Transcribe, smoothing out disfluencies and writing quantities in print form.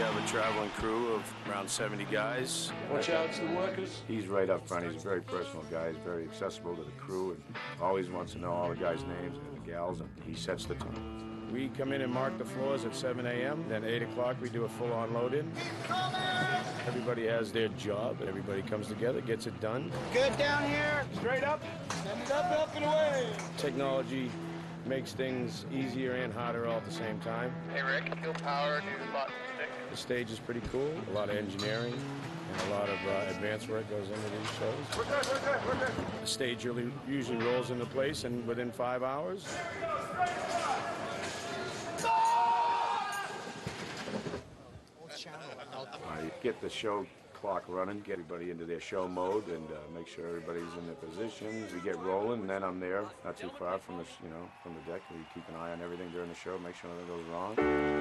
have a traveling crew of around 70 guys. Watch out for the workers. He's right up front. He's a very personal guy. He's very accessible to the crew and always wants to know all the guys' names and the gals, and he sets the tone. We come in and mark the floors at 7 a.m. Then 8 o'clock we do a full-on load-in. Everybody has their job. Everybody comes together, gets it done. Good down here. Straight up. Send it up and away. Technology makes things easier and harder all at the same time. Hey Rick, fuel power, new button 6. The stage is pretty cool. A lot of engineering and a lot of advanced work goes into these shows. We're good. The stage usually rolls into place and within 5 hours. Get the show clock running, get everybody into their show mode, and make sure everybody's in their positions. We get rolling, and then I'm there, not too far from the, from the deck. We keep an eye on everything during the show, make sure nothing goes wrong.